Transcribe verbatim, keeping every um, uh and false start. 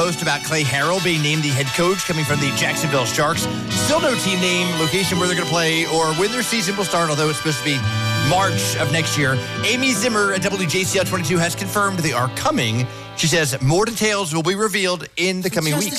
Post about Clay Harrell being named the head coach coming from the Jacksonville Sharks. Still no team name, location where they're going to play, or when their season will start, although it's supposed to be March of next year. Amy Zimmer at W J C L twenty-two has confirmed they are coming. She says more details will be revealed in the coming weeks.